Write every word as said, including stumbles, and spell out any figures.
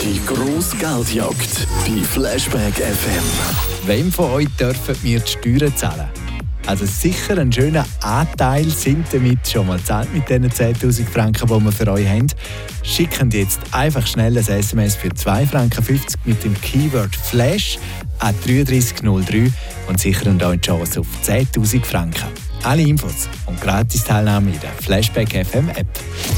Die grosse Geldjagd bei Flashback F M. Wem von euch dürfen wir die Steuern zahlen? Also sicher einen schönen Anteil sind damit schon mal gezahlt mit diesen zehntausend Franken, die wir für euch haben. Schicken jetzt einfach schnell ein S M S für zwei Franken fünfzig mit dem Keyword Flash an drei drei null drei und sichern euch die Chance auf zehntausend Franken. Alle Infos und Gratis-Teilnahme in der Flashback F M App.